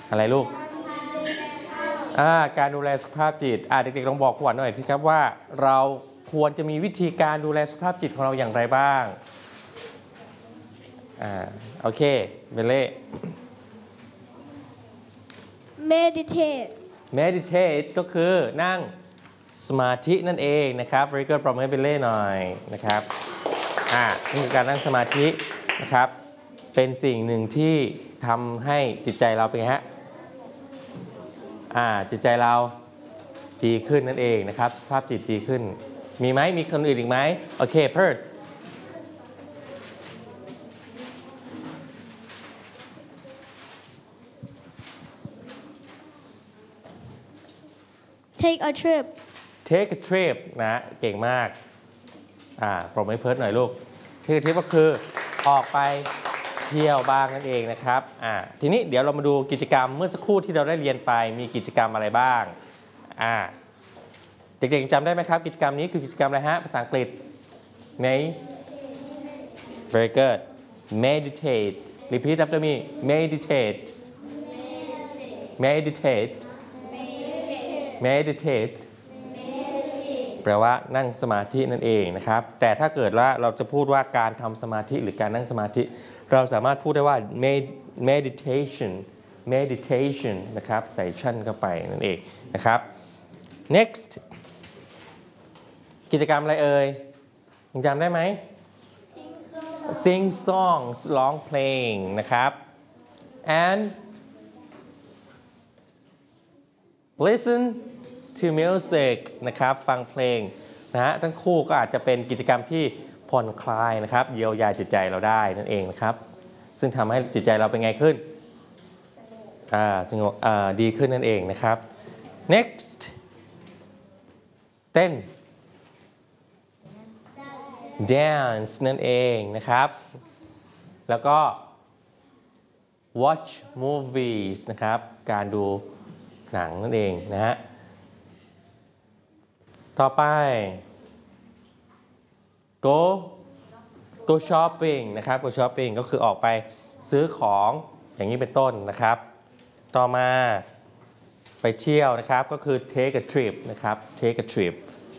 อะไรลูกการดูแลสุขภาพจิตเด็กๆลองบอกขวัญหน่อยสิครับว่าเราควรจะมีวิธีการดูแลสุขภาพจิตของเราอย่างไรบ้างโอเคเบลเล่ meditate ก็คือนั่งสมาธินั่นเองนะครับ very good ปรบมือให้เบลเล่หน่อยนะครับนี่คือการนั่งสมาธินะครับเป็นสิ่งหนึ่งที่ทำให้จิตใจเราเป็นไงฮะจิตใจเราดีขึ้นนั่นเองนะครับสุขภาพจิตดีขึ้นมีไหมมีคนอื่นอีกไหมโอเคเพิร์ท Take a trip นะเก่งมากปรบมือให้เพิร์ทหน่อยลูก Take a trip ก็คือออกไปเที่ยวบ้างนั่นเองนะครับทีนี้เดี๋ยวเรามาดูกิจกรรมเมื่อสักครู่ที่เราได้เรียนไปมีกิจกรรมอะไรบ้างเด็กๆจำได้ไหมครับกิจกรรมนี้คือกิจกรรมอะไรฮะภาษาอังกฤษvery good meditate repeat after me meditateแปลว่านั่งสมาธินั่นเองนะครับแต่ถ้าเกิดว่าเราจะพูดว่าการทำสมาธิหรือการนั่งสมาธิเราสามารถพูดได้ว่า meditation นะครับใส่ชั่นเข้าไปนั่นเองนะครับ next กิจกรรมอะไรเอ่ยยังจำได้ไหม sing songs ร้องเพลงนะครับ and listen to music นะครับฟังเพลงนะฮะทั้งคู่ก็อาจจะเป็นกิจกรรมที่ผ่อนคลายนะครับเยียวยาจิตใจเราได้นั่นเองนะครับซึ่งทำให้จิตใจเราเป็นไงขึ้นสงบดีขึ้นนั่นเองนะครับ next เต้น dance นั่นเองนะครับแล้วก็ watch movies นะครับการดูหนังนั่นเองนะฮะต่อไป go shopping นะครับ go shopping ก็คือออกไปซื้อของอย่างนี้เป็นต้นนะครับต่อมาไปเที่ยวนะครับก็คือ take a trip นะครับ take a trip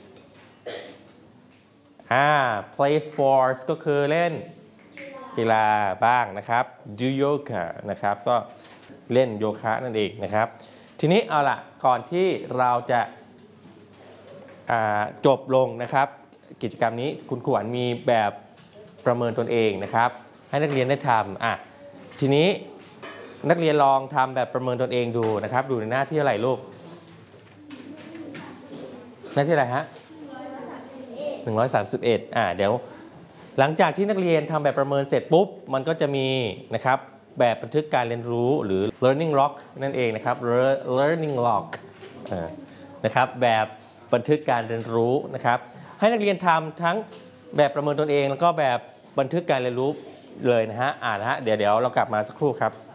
play sports ก็คือเล่นกีฬาบ้างนะครับ do yoga นะครับก็เล่นโยคะนั่นเองนะครับทีนี้เอาล่ะก่อนที่เราจะจบลงนะครับกิจกรรมนี้คุณขวัญมีแบบประเมินตนเองนะครับให้นักเรียนได้ทำทีนี้นักเรียนลองทำแบบประเมินตนเองดูนะครับดูในหน้าที่อะไรลูกหน้าที่อะไรฮะ131เดี๋ยวหลังจากที่นักเรียนทำแบบประเมินเสร็จปุ๊บมันก็จะมีนะครับแบบบันทึกการเรียนรู้หรือ learning log นั่นเองนะครับ learning log นะครับแบบบันทึกการเรียนรู้นะครับให้นักเรียนทำทั้งแบบประเมินตนเองแล้วก็แบบบันทึกการเรียนรู้เลยนะฮะนะฮะเดี๋ยวเรากลับมาสักครู่ครับ